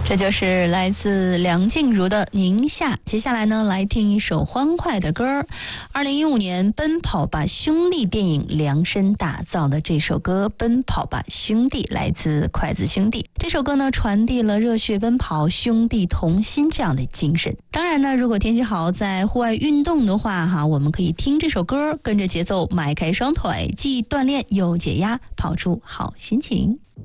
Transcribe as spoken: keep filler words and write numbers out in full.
这就是来自梁静茹的《宁夏》。接下来呢，来听一首欢快的歌。二零一五年《奔跑吧兄弟》电影量身打造的这首歌《奔跑吧兄弟》，来自筷子兄弟。这首歌呢，传递了热血奔跑、兄弟同心这样的精神。当然呢，如果天气好，在户外运动的话，哈，我们可以听这首歌，跟着节奏迈开双腿，既锻炼又解压，跑出好心情。